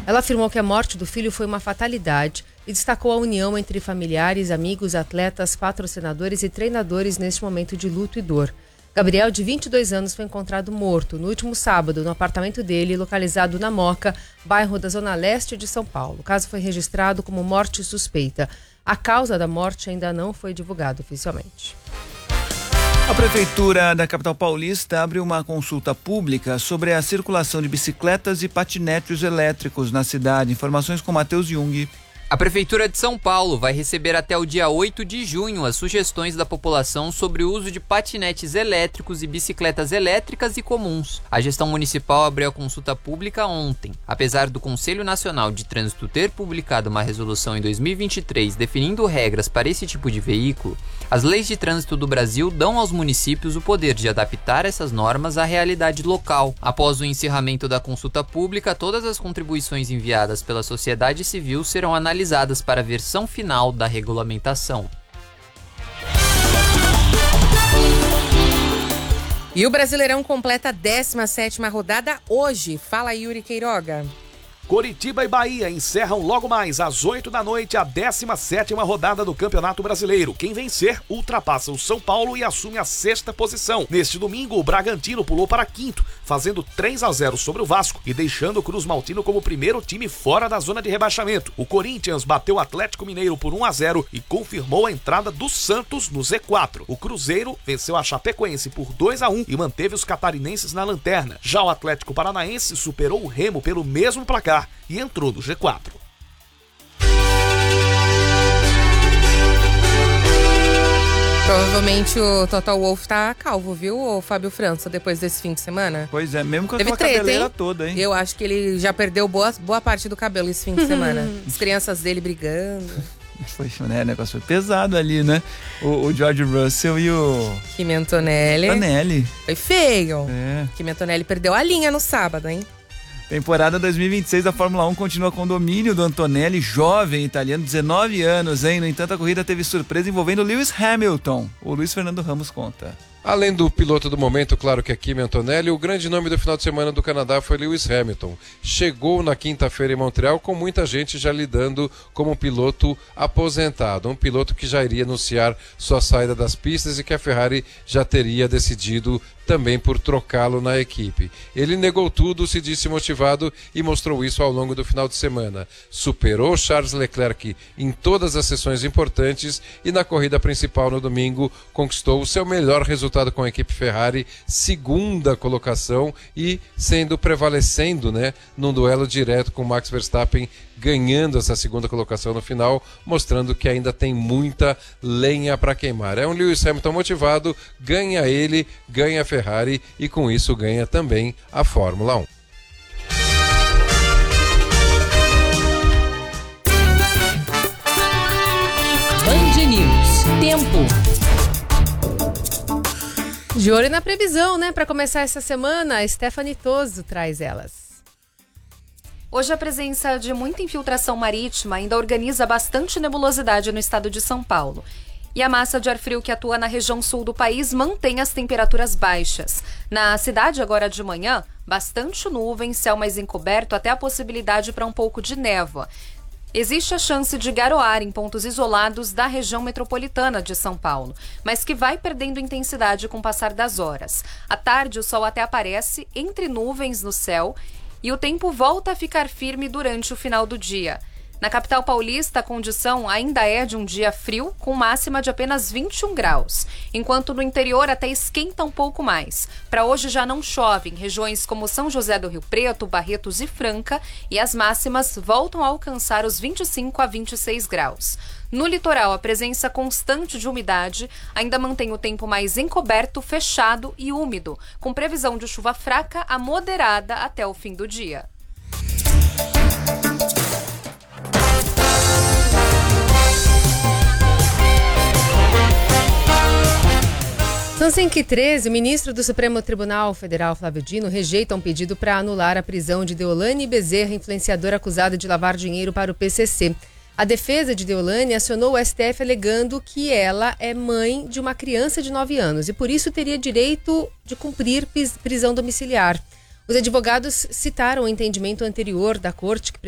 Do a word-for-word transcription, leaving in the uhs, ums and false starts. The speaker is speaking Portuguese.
Ela afirmou que a morte do filho foi uma fatalidade e destacou a união entre familiares, amigos, atletas, patrocinadores e treinadores neste momento de luto e dor. Gabriel, de vinte e dois anos, foi encontrado morto no último sábado no apartamento dele, localizado na Moca, bairro da Zona Leste de São Paulo. O caso foi registrado como morte suspeita. A causa da morte ainda não foi divulgada oficialmente. A Prefeitura da capital paulista abre uma consulta pública sobre a circulação de bicicletas e patinetes elétricos na cidade. Informações com Matheus Jung. A Prefeitura de São Paulo vai receber até o dia oito de junho as sugestões da população sobre o uso de patinetes elétricos e bicicletas elétricas e comuns. A gestão municipal abriu a consulta pública ontem. Apesar do Conselho Nacional de Trânsito ter publicado uma resolução em dois mil e vinte e três definindo regras para esse tipo de veículo, as leis de trânsito do Brasil dão aos municípios o poder de adaptar essas normas à realidade local. Após o encerramento da consulta pública, todas as contribuições enviadas pela sociedade civil serão analisadas para a versão final da regulamentação. E o Brasileirão completa a décima sétima rodada hoje. Fala, Yuri Queiroga. Coritiba e Bahia encerram logo mais às oito da noite a décima sétima rodada do Campeonato Brasileiro. Quem vencer ultrapassa o São Paulo e assume a sexta posição. Neste domingo, o Bragantino pulou para quinto, fazendo três a zero sobre o Vasco e deixando o Cruz Maltino como primeiro time fora da zona de rebaixamento. O Corinthians bateu o Atlético Mineiro por um a zero e confirmou a entrada do Santos no Z quatro. O Cruzeiro venceu a Chapecoense por dois a um e manteve os catarinenses na lanterna. Já o Atlético Paranaense superou o Remo pelo mesmo placar e entrou no G quatro. Provavelmente o Total Wolff tá calvo, viu, o Fábio França, depois desse fim de semana? Pois é, mesmo com Teve aquela treta, cabeleira hein? toda, hein? Eu acho que ele já perdeu boa, boa parte do cabelo esse fim de semana. As crianças dele brigando. Foi, né, o negócio foi pesado ali, né? O, o George Russell e o... Kimi Antonelli. Antonelli. Foi feio. É. Kimi Antonelli perdeu a linha no sábado, hein? Temporada dois mil e vinte e seis da Fórmula um continua com domínio do Antonelli, jovem italiano, dezenove anos, hein? No entanto, a corrida teve surpresa envolvendo Lewis Hamilton. O Luiz Fernando Ramos conta. Além do piloto do momento, claro que é Kimi Antonelli, o grande nome do final de semana do Canadá foi Lewis Hamilton. Chegou na quinta-feira em Montreal com muita gente já lidando como um piloto aposentado, um piloto que já iria anunciar sua saída das pistas e que a Ferrari já teria decidido também por trocá-lo na equipe. Ele negou tudo, se disse motivado e mostrou isso ao longo do final de semana. Superou Charles Leclerc em todas as sessões importantes e na corrida principal no domingo conquistou o seu melhor resultado com a equipe Ferrari, segunda colocação e sendo prevalecendo, né, num duelo direto com Max Verstappen, ganhando essa segunda colocação no final, mostrando que ainda tem muita lenha para queimar. É um Lewis Hamilton motivado, ganha ele, ganha a Ferrari e com isso ganha também a Fórmula um. Band News. Tempo. De olho na previsão, né? Para começar essa semana, a Stephanie Toso traz elas. Hoje a presença de muita infiltração marítima ainda organiza bastante nebulosidade no estado de São Paulo. E a massa de ar frio que atua na região sul do país mantém as temperaturas baixas. Na cidade, agora de manhã, bastante nuvem, céu mais encoberto, até a possibilidade para um pouco de névoa. Existe a chance de garoar em pontos isolados da região metropolitana de São Paulo, mas que vai perdendo intensidade com o passar das horas. À tarde, o sol até aparece entre nuvens no céu e o tempo volta a ficar firme durante o final do dia. Na capital paulista, a condição ainda é de um dia frio, com máxima de apenas vinte e um graus, enquanto no interior até esquenta um pouco mais. Para hoje já não chove em regiões como São José do Rio Preto, Barretos e Franca, e as máximas voltam a alcançar os vinte e cinco a vinte e seis graus. No litoral, a presença constante de umidade ainda mantém o tempo mais encoberto, fechado e úmido, com previsão de chuva fraca a moderada até o fim do dia. São cinco e treze, o ministro do Supremo Tribunal Federal, Flávio Dino, rejeita um pedido para anular a prisão de Deolane Bezerra, influenciadora acusada de lavar dinheiro para o P C C. A defesa de Deolane acionou o S T F alegando que ela é mãe de uma criança de nove anos e por isso teria direito de cumprir prisão domiciliar. Os advogados citaram o entendimento anterior da corte que